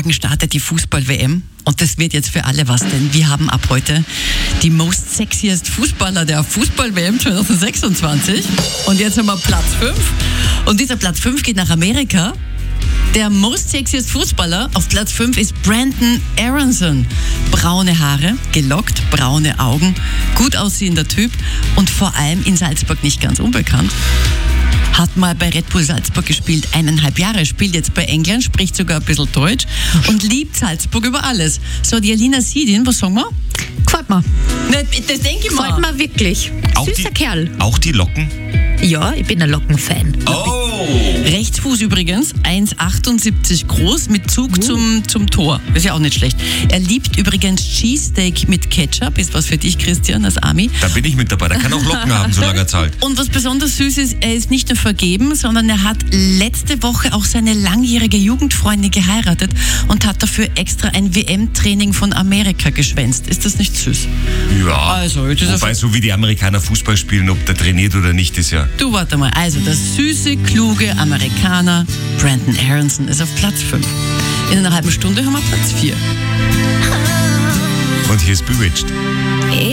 morgen startet die Fußball-WM. Und das wird jetzt für alle was, denn wir haben ab heute die most sexiest Fußballer der Fußball-WM 2026. Und jetzt haben wir Platz 5. Und dieser Platz 5 geht nach Amerika. Der most sexiest Fußballer auf Platz 5 ist Brandon Aronson. Braune Haare, gelockt, braune Augen, gut aussehender Typ und vor allem in Salzburg nicht ganz unbekannt. Hat mal bei Red Bull Salzburg gespielt, 1,5 Jahre, spielt jetzt bei England, spricht sogar ein bisschen Deutsch und liebt Salzburg über alles. So, die Alina Sidin, was sagen wir? Gefällt mir. Das denke ich Gefällt mir wirklich. Süßer Kerl. Auch die Locken? Ja, ich bin ein Lockenfan. Oh! Rechtsfuß übrigens, 1,78 groß, mit Zug zum Tor. Ist ja auch nicht schlecht. Er liebt übrigens Cheesesteak mit Ketchup. Ist was für dich, Christian, als Ami. Da bin ich mit dabei. Der kann auch Locken haben, solange er zahlt. Und was besonders süß ist, er ist nicht nur vergeben, sondern er hat letzte Woche auch seine langjährige Jugendfreundin geheiratet und hat dafür extra ein WM-Training von Amerika geschwänzt. Ist das nicht süß? Ja. Also, wobei, so wie die Amerikaner Fußball spielen, ob der trainiert oder nicht, ist ja... Du, warte mal. Also, der süße, kluge Amerikaner Brandon Aronson ist auf Platz 5. In einer halben Stunde haben wir Platz 4. Und hier ist Bewitched.